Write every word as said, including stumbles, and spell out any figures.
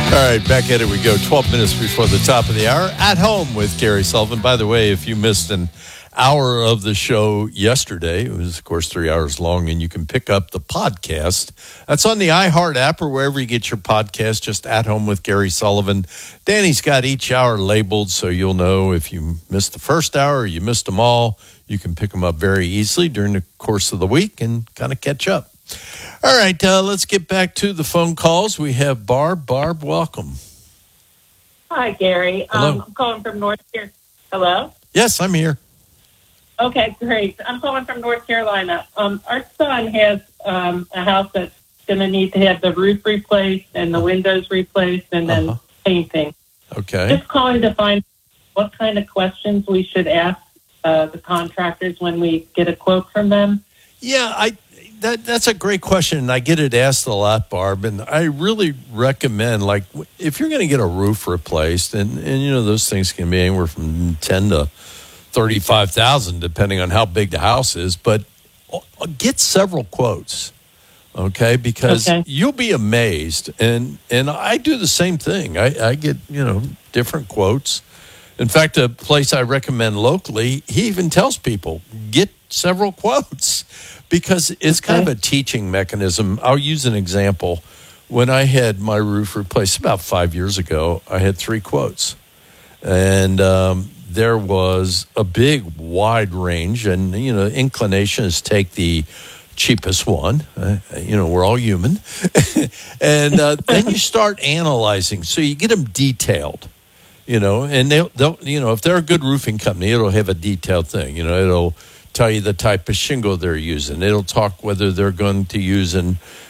All right, back at it we go. twelve minutes before the top of the hour. At Home with Gary Sullivan. By the way, if you missed an hour of the show yesterday, it was, of course, three hours long, and you can pick up the podcast. That's on the iHeart app or wherever you get your podcast, just At Home with Gary Sullivan. Danny's got each hour labeled, so you'll know if you missed the first hour or you missed them all. You can pick them up very easily during the course of the week and kind of catch up. All right, uh, let's get back to the phone calls. We have Barb. Barb, welcome. Hi, Gary. Hello. Um, I'm calling from North Carolina. Hello? Yes, I'm here. Okay, great. I'm calling from North Carolina. Um, our son has um, a house that's going to need to have the roof replaced and the windows replaced and then Uh-huh. painting. Okay. Just calling to find what kind of questions we should ask uh, the contractors when we get a quote from them. Yeah, I that that's a great question, and I get it asked a lot, Barb. And I really recommend, like, if you're going to get a roof replaced, and, and you know those things can be anywhere from ten to thirty-five thousand, depending on how big the house is. But get several quotes, okay? Because Okay. you'll be amazed, and and I do the same thing. I, I get you know different quotes. In fact, a place I recommend locally, he even tells people, get several quotes because it's kind of a teaching mechanism. I'll use an example. When I had my roof replaced about five years ago, I had three quotes. And um, there was a big, wide range. And, you know, inclination is take the cheapest one. Uh, you know, we're all human. and uh, then you start analyzing. So you get them detailed. You know, and they'll, they'll, you know, if they're a good roofing company, it'll have a detailed thing. You know, it'll tell you the type of shingle they're using. It'll talk whether they're going to use an